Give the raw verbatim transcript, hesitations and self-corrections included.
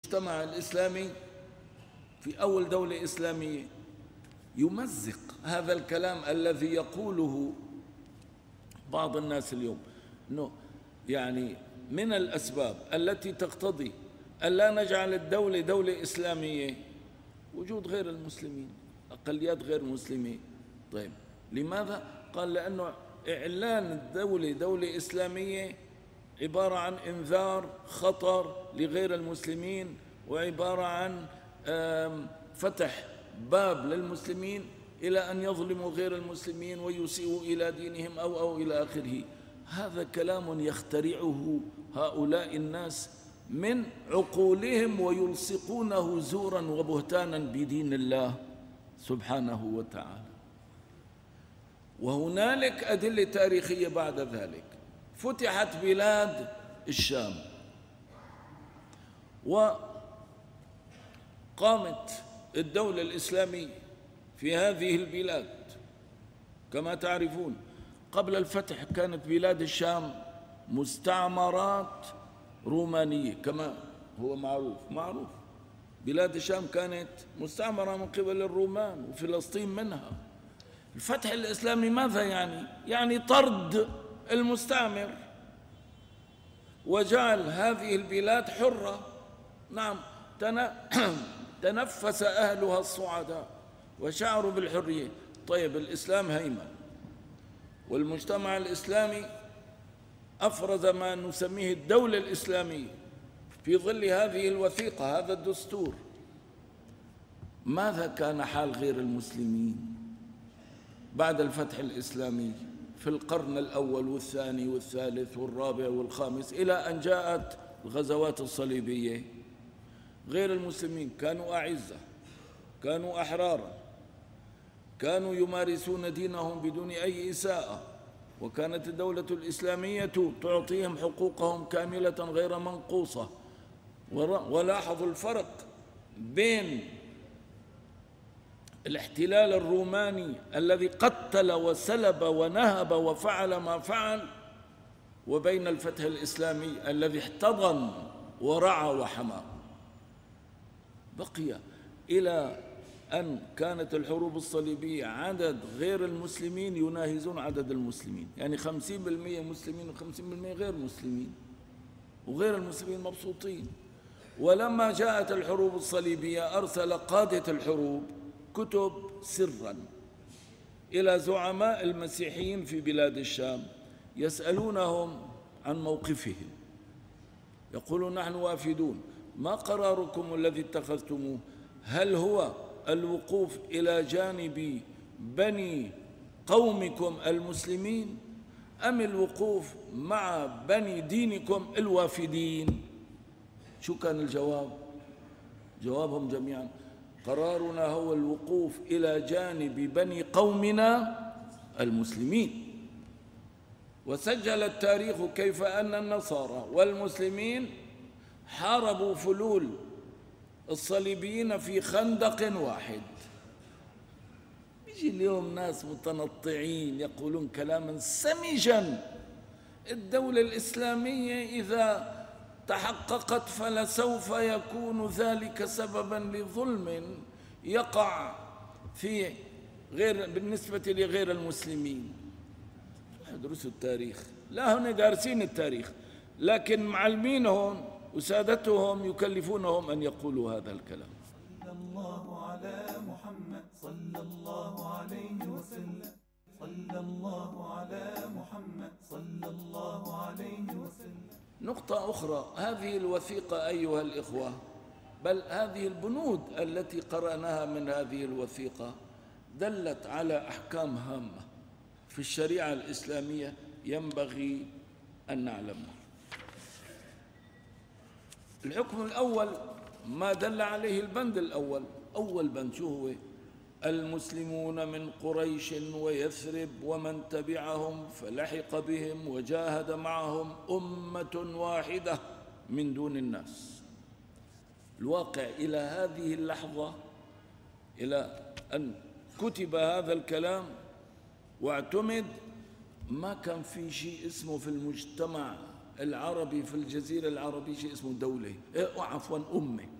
المجتمع الإسلامي في أول دولة إسلامية يمزق هذا الكلام الذي يقوله بعض الناس اليوم، أنه يعني من الأسباب التي تقتضي أن لا نجعل الدولة دولة إسلامية وجود غير المسلمين، أقليات غير مسلمة. طيب لماذا؟ قال لأنه إعلان الدولة دولة إسلامية عبارة عن إنذار خطر لغير المسلمين، وعبارة عن فتح باب للمسلمين إلى أن يظلموا غير المسلمين ويسيئوا إلى دينهم أو أو إلى آخره. هذا كلام يخترعه هؤلاء الناس من عقولهم ويلصقونه زورا وبهتانا بدين الله سبحانه وتعالى. وهنالك أدلة تاريخية بعد ذلك. فتحت بلاد الشام وقامت الدولة الإسلامية في هذه البلاد. كما تعرفون قبل الفتح كانت بلاد الشام مستعمرات رومانية، كما هو معروف معروف بلاد الشام كانت مستعمرة من قبل الرومان وفلسطين منها. الفتح الإسلامي ماذا يعني؟ يعني طرد المستعمر وجعل هذه البلاد حرة. نعم، تنفس أهلها الصعداء وشعروا بالحرية. طيب الإسلام هيمن والمجتمع الإسلامي أفرز ما نسميه الدولة الإسلامية في ظل هذه الوثيقة، هذا الدستور. ماذا كان حال غير المسلمين بعد الفتح الإسلامي في القرن الأول والثاني والثالث والرابع والخامس إلى أن جاءت الغزوات الصليبية؟ غير المسلمين كانوا أعزة، كانوا أحرارا، كانوا يمارسون دينهم بدون أي إساءة، وكانت الدولة الإسلامية تعطيهم حقوقهم كاملة غير منقوصة. ولاحظوا الفرق بين الاحتلال الروماني الذي قتل وسلب ونهب وفعل ما فعل، وبين الفتح الإسلامي الذي احتضن ورعى وحمى. بقي إلى أن كانت الحروب الصليبية عدد غير المسلمين يناهزون عدد المسلمين، يعني خمسين بالمئة مسلمين وخمسين بالمئة غير مسلمين، وغير المسلمين مبسوطين. ولما جاءت الحروب الصليبية أرسل قادة الحروب كتب سرا إلى زعماء المسيحيين في بلاد الشام يسألونهم عن موقفهم، يقولون نحن وافدون، ما قراركم الذي اتخذتموه؟ هل هو الوقوف إلى جانب بني قومكم المسلمين أم الوقوف مع بني دينكم الوافدين؟ شو كان الجواب؟ جوابهم جميعا قرارنا هو الوقوف إلى جانب بني قومنا المسلمين. وسجل التاريخ كيف أن النصارى والمسلمين حاربوا فلول الصليبيين في خندق واحد. بيجي اليوم ناس متنطعين يقولون كلاما سمجا: الدولة الإسلامية إذا تحققت فلسوف يكون ذلك سببا لظلم يقع في غير بالنسبة لغير المسلمين. ادرسوا التاريخ، لا هن دارسين التاريخ، لكن معلمينهم وسادتهم يكلفونهم أن يقولوا هذا الكلام. صلى الله على محمد صلى الله عليه وسلم، صلى الله على محمد صلى الله عليه وسلم. نقطة أخرى، هذه الوثيقة أيها الإخوة، بل هذه البنود التي قرأناها من هذه الوثيقة دلت على أحكام هامة في الشريعة الإسلامية ينبغي أن نعلمها. الحكم الأول ما دل عليه البند الأول، أول بند شو هو؟ المسلمون من قريش ويثرب ومن تبعهم فلحق بهم وجاهد معهم أمة واحدة من دون الناس. الواقع إلى هذه اللحظة، إلى أن كتب هذا الكلام واعتمد، ما كان في شيء اسمه في المجتمع العربي في الجزيرة العربية شيء اسمه دولة، عفوا أمة.